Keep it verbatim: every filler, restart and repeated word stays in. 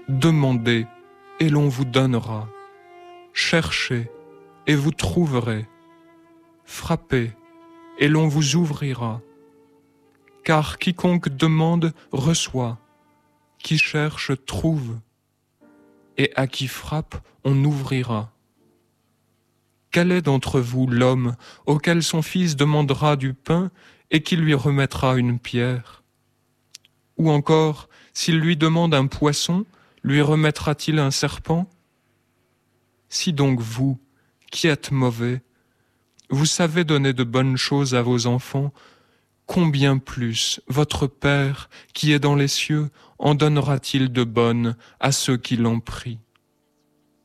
Demandez, et l'on vous donnera. Cherchez, et vous trouverez. Frappez, et l'on vous ouvrira. Car quiconque demande reçoit, qui cherche trouve, et à qui frappe on ouvrira. Quel est d'entre vous l'homme auquel son fils demandera du pain et qui lui remettra une pierre? Ou encore, s'il lui demande un poisson, lui remettra-t-il un serpent? Si donc vous, qui êtes mauvais, vous savez donner de bonnes choses à vos enfants, combien plus votre Père, qui est dans les cieux, en donnera-t-il de bonnes à ceux qui l'ont pris?